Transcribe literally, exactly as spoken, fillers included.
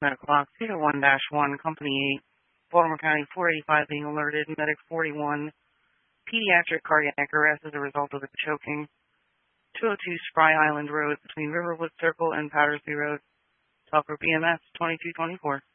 Medical Box Zero one dash one, Company eight, Baltimore County four eighty-five being alerted, Medic forty-one, pediatric cardiac arrest as a result of the choking, two oh two Spry Island Road between Riverwood Circle and Powdersby Road. Talk for B M S twenty-two twenty-four.